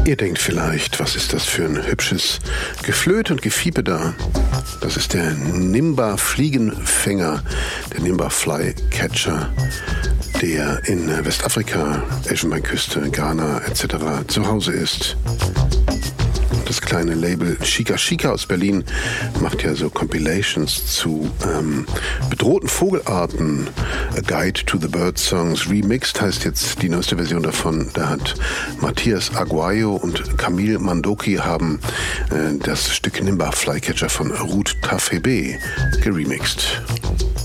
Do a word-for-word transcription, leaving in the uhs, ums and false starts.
Ihr denkt vielleicht, was ist das für ein hübsches Geflöte und Gefiepe da? Das ist der Nimba-Fliegenfänger, der Nimba-Flycatcher, der in Westafrika, Elfenbeinküste, Ghana et cetera zu Hause ist. Das kleine Label Chica Chica aus Berlin macht ja so Compilations zu ähm, bedrohten Vogelarten. A Guide to the Bird Songs Remixed heißt jetzt die neueste Version davon. Da hat Matthias Aguayo und Camille Mandoki haben äh, das Stück Nimba Flycatcher von Ruth Tafebe geremixed.